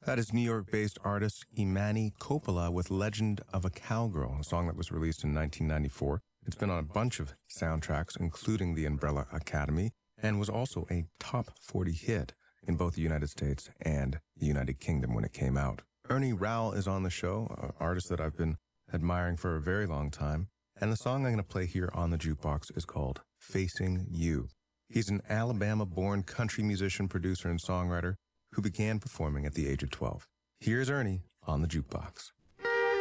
That is New York-based artist Imani Coppola with Legend of a Cowgirl, a song that was released in 1994. It's been on a bunch of soundtracks, including The Umbrella Academy, and was also a top 40 hit in both the United States and the United Kingdom when it came out. Ernie Rowell is on the show, an artist that I've been admiring for a very long time, and the song I'm going to play here on the jukebox is called Facing You. He's an Alabama-born country musician, producer, and songwriter who began performing at the age of 12. Here's Ernie on the jukebox.